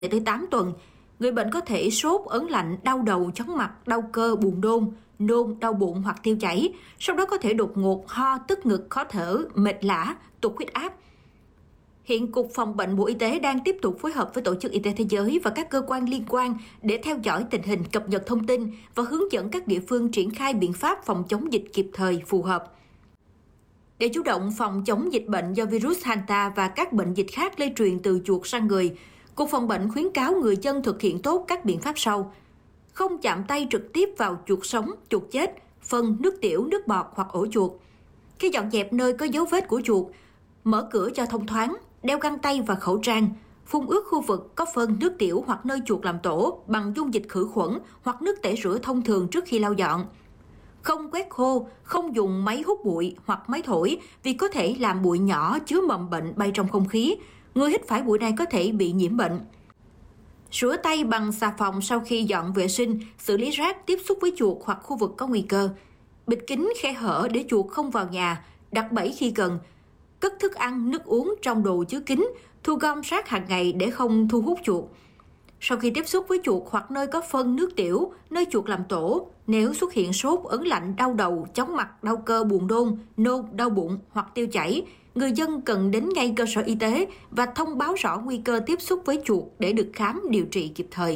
tới 8 tuần. Người bệnh có thể sốt, ớn lạnh, đau đầu, chóng mặt, đau cơ, buồn nôn, đau bụng hoặc tiêu chảy. Sau đó có thể đột ngột ho, tức ngực, khó thở, mệt lả, tụt huyết áp. Hiện Cục Phòng bệnh Bộ Y tế đang tiếp tục phối hợp với Tổ chức Y tế Thế giới và các cơ quan liên quan để theo dõi tình hình, cập nhật thông tin và hướng dẫn các địa phương triển khai biện pháp phòng chống dịch kịp thời, phù hợp. Để chủ động phòng chống dịch bệnh do virus Hanta và các bệnh dịch khác lây truyền từ chuột sang người, Cục Phòng bệnh khuyến cáo người dân thực hiện tốt các biện pháp sau. Không chạm tay trực tiếp vào chuột sống, chuột chết, phân, nước tiểu, nước bọt hoặc ổ chuột. Khi dọn dẹp nơi có dấu vết của chuột, mở cửa cho thông thoáng, đeo găng tay và khẩu trang, phun ướt khu vực có phân, nước tiểu hoặc nơi chuột làm tổ bằng dung dịch khử khuẩn hoặc nước tẩy rửa thông thường trước khi lau dọn. Không quét khô, không dùng máy hút bụi hoặc máy thổi vì có thể làm bụi nhỏ chứa mầm bệnh bay trong không khí. Người hít phải bụi này có thể bị nhiễm bệnh. Rửa tay bằng xà phòng sau khi dọn vệ sinh, xử lý rác tiếp xúc với chuột hoặc khu vực có nguy cơ. Bịt kín khe hở để chuột không vào nhà, đặt bẫy khi cần. Cất thức ăn, nước uống trong đồ chứa kín, thu gom rác hàng ngày để không thu hút chuột. Sau khi tiếp xúc với chuột hoặc nơi có phân, nước tiểu, nơi chuột làm tổ, nếu xuất hiện sốt, ớn lạnh, đau đầu, chóng mặt, đau cơ, buồn nôn, đau bụng hoặc tiêu chảy, người dân cần đến ngay cơ sở y tế và thông báo rõ nguy cơ tiếp xúc với chuột để được khám, điều trị kịp thời.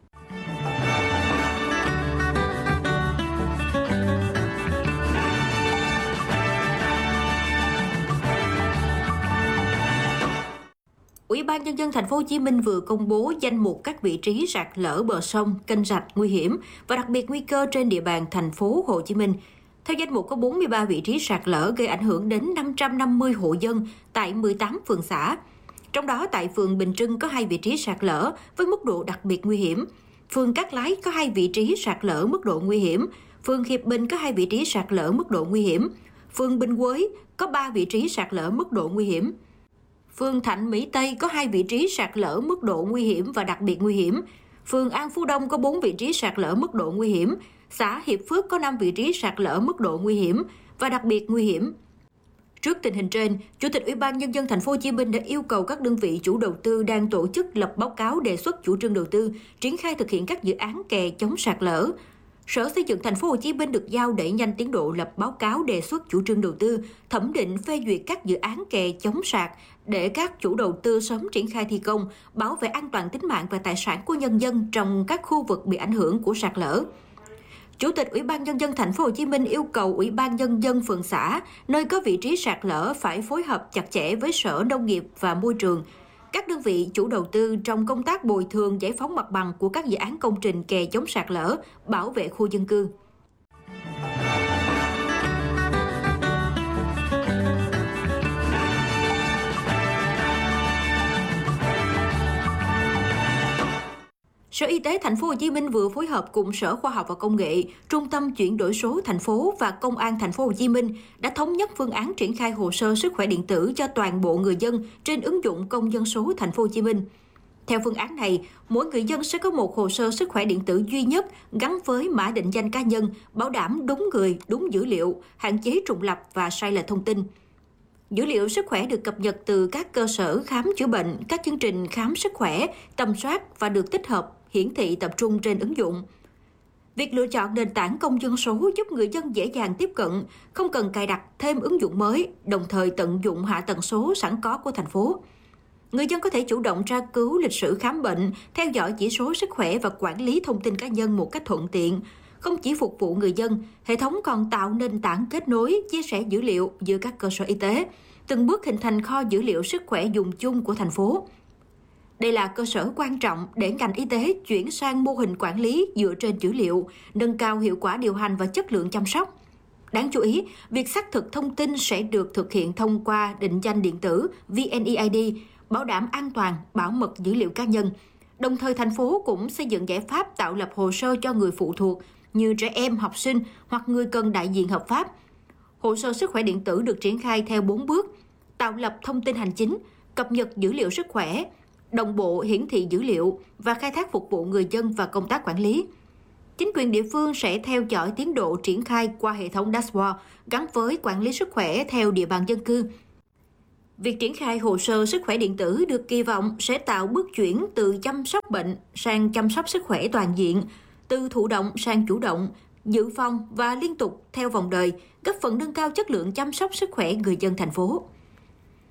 Ủy ban Nhân dân Thành phố Hồ Chí Minh vừa công bố danh mục các vị trí sạt lở bờ sông, kênh rạch nguy hiểm và đặc biệt nguy cơ trên địa bàn Thành phố Hồ Chí Minh. Theo danh mục có 43 vị trí sạt lở gây ảnh hưởng đến 550 hộ dân tại 18 phường xã. Trong đó tại phường Bình Trưng có 2 vị trí sạt lở với mức độ đặc biệt nguy hiểm. Phường Cát Lái có 2 vị trí sạt lở mức độ nguy hiểm. Phường Hiệp Bình có 2 vị trí sạt lở mức độ nguy hiểm. Phường Bình Quới có 3 vị trí sạt lở mức độ nguy hiểm. Phường Thạnh Mỹ Tây có 2 vị trí sạt lở mức độ nguy hiểm và đặc biệt nguy hiểm. Phường An Phú Đông có 4 vị trí sạt lở mức độ nguy hiểm. Xã Hiệp Phước có 5 vị trí sạt lở mức độ nguy hiểm và đặc biệt nguy hiểm. Trước tình hình trên, Chủ tịch Ủy ban Nhân dân Thành phố Hồ Chí Minh đã yêu cầu các đơn vị chủ đầu tư đang tổ chức lập báo cáo đề xuất chủ trương đầu tư, triển khai thực hiện các dự án kè chống sạt lở. Sở Xây dựng Thành phố Hồ Chí Minh được giao đẩy nhanh tiến độ lập báo cáo đề xuất chủ trương đầu tư, thẩm định phê duyệt các dự án kè chống sạt để các chủ đầu tư sớm triển khai thi công, bảo vệ an toàn tính mạng và tài sản của nhân dân trong các khu vực bị ảnh hưởng của sạt lở. Chủ tịch Ủy ban Nhân dân Thành phố Hồ Chí Minh yêu cầu Ủy ban Nhân dân phường xã, nơi có vị trí sạt lở phải phối hợp chặt chẽ với Sở Nông nghiệp và Môi trường, các đơn vị chủ đầu tư trong công tác bồi thường giải phóng mặt bằng của các dự án công trình kè chống sạt lở, bảo vệ khu dân cư. Sở Y tế Thành phố Hồ Chí Minh vừa phối hợp cùng Sở Khoa học và Công nghệ, Trung tâm chuyển đổi số thành phố và Công an Thành phố Hồ Chí Minh đã thống nhất phương án triển khai hồ sơ sức khỏe điện tử cho toàn bộ người dân trên ứng dụng Công dân số Thành phố Hồ Chí Minh. Theo phương án này, mỗi người dân sẽ có một hồ sơ sức khỏe điện tử duy nhất gắn với mã định danh cá nhân, bảo đảm đúng người, đúng dữ liệu, hạn chế trùng lặp và sai lệch thông tin. Dữ liệu sức khỏe được cập nhật từ các cơ sở khám chữa bệnh, các chương trình khám sức khỏe, tầm soát và được tích hợp, hiển thị tập trung trên ứng dụng. Việc lựa chọn nền tảng công dân số giúp người dân dễ dàng tiếp cận, không cần cài đặt thêm ứng dụng mới, đồng thời tận dụng hạ tầng số sẵn có của thành phố. Người dân có thể chủ động tra cứu lịch sử khám bệnh, theo dõi chỉ số sức khỏe và quản lý thông tin cá nhân một cách thuận tiện. Không chỉ phục vụ người dân, hệ thống còn tạo nền tảng kết nối, chia sẻ dữ liệu giữa các cơ sở y tế, từng bước hình thành kho dữ liệu sức khỏe dùng chung của thành phố. Đây là cơ sở quan trọng để ngành y tế chuyển sang mô hình quản lý dựa trên dữ liệu, nâng cao hiệu quả điều hành và chất lượng chăm sóc. Đáng chú ý, việc xác thực thông tin sẽ được thực hiện thông qua định danh điện tử VNeID, bảo đảm an toàn, bảo mật dữ liệu cá nhân. Đồng thời, thành phố cũng xây dựng giải pháp tạo lập hồ sơ cho người phụ thuộc như trẻ em, học sinh hoặc người cần đại diện hợp pháp. Hồ sơ sức khỏe điện tử được triển khai theo 4 bước: tạo lập thông tin hành chính, cập nhật dữ liệu sức khỏe, đồng bộ hiển thị dữ liệu và khai thác phục vụ người dân và công tác quản lý. Chính quyền địa phương sẽ theo dõi tiến độ triển khai qua hệ thống dashboard gắn với quản lý sức khỏe theo địa bàn dân cư. Việc triển khai hồ sơ sức khỏe điện tử được kỳ vọng sẽ tạo bước chuyển từ chăm sóc bệnh sang chăm sóc sức khỏe toàn diện, từ thụ động sang chủ động, dự phòng và liên tục theo vòng đời, góp phần nâng cao chất lượng chăm sóc sức khỏe người dân thành phố.